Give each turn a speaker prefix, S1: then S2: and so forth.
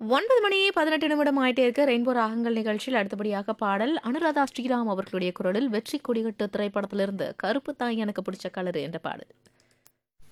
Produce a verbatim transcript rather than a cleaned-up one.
S1: ஒன்பது மணி பதினெட்டு நிமிடம் ஆயிட்டே இருக்கு. ரெயின்போ ராகங்கள் நிகழ்ச்சியில் அடுத்தபடியாக பாடல் அனுராதா ஸ்ரீராம் அவர்களுடைய குரலில் வெற்றி கொடிகட்டு திரைப்படத்திலிருந்து கருப்பு தாய் எனக்கு பிடிச்ச கலரு என்ற பாடல்.